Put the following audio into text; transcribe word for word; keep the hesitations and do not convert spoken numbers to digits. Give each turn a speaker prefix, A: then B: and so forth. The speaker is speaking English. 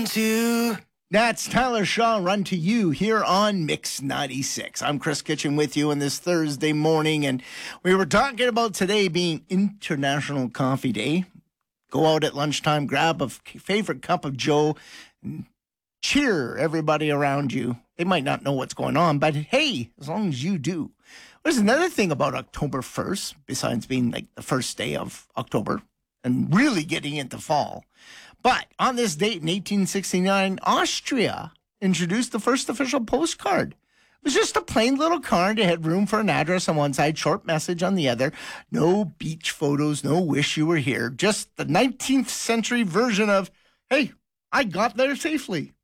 A: run to.
B: That's Tyler Shaw, Run to You, here on Mix ninety-six. I'm Chris Kitchen with you on this Thursday morning, and we were talking about today being International Coffee Day. Go out at lunchtime, grab a favorite cup of Joe, and cheer everybody around you. They might not know what's going on, but hey, as long as you do. There's another thing about October first, besides being like the first day of October and really getting into fall. But on this date in eighteen sixty-nine, Austria introduced the first official postcard. It was just a plain little card. It had room for an address on one side, short message on the other. No beach photos, no wish you were here. Just the nineteenth century version of, hey, I got there safely.